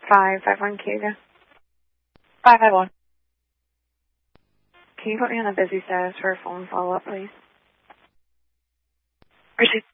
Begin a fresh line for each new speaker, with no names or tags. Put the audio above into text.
551 Cuba.
551.
Can you put me on a busy status for a phone follow-up, please?
Received.